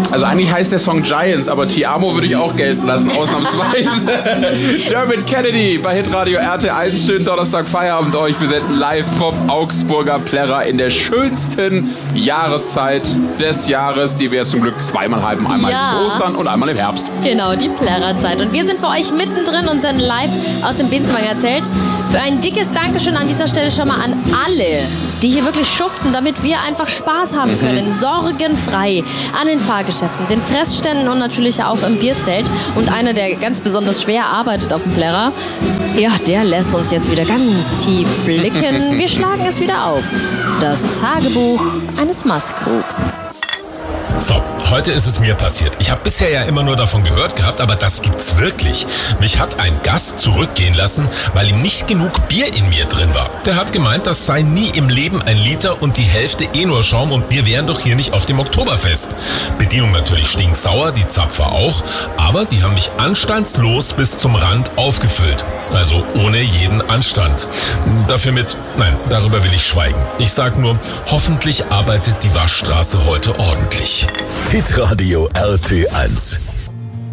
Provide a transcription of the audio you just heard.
Also eigentlich heißt der Song Giants, aber Ti Amo würde ich auch gelten lassen, ausnahmsweise. Dermot Kennedy bei Hitradio RT1. Schönen Donnerstag Feierabend euch. Wir senden live vom Augsburger Plärrer in der schönsten Jahreszeit des Jahres, die wir zum Glück zweimal haben. Einmal zu Ostern und einmal im Herbst. Genau, die Plärrerzeit. Und wir sind für euch mittendrin und senden live aus dem Benzemanger Zelt. Für ein dickes Dankeschön an dieser Stelle schon mal an alle, die hier wirklich schuften, damit wir einfach Spaß haben können. Sorgenfrei an den Fahrgeschäften, den Fressständen und natürlich auch im Bierzelt. Und einer, der ganz besonders schwer arbeitet auf dem Plärrer, ja, der lässt uns jetzt wieder ganz tief blicken. Wir schlagen es wieder auf. Das Tagebuch eines Maskrubs. So, heute ist es mir passiert. Ich habe bisher ja immer nur davon gehört gehabt, aber das gibt's wirklich. Mich hat ein Gast zurückgehen lassen, weil ihm nicht genug Bier in mir drin war. Der hat gemeint, das sei nie im Leben 1 Liter und die Hälfte nur Schaum und wir wären doch hier nicht auf dem Oktoberfest. Bedienung natürlich stinksauer, die Zapfer auch, aber die haben mich anstandslos bis zum Rand aufgefüllt. Also ohne jeden Anstand. Nein, darüber will ich schweigen. Ich sag nur, hoffentlich arbeitet die Waschstraße heute ordentlich. Hitradio RT1.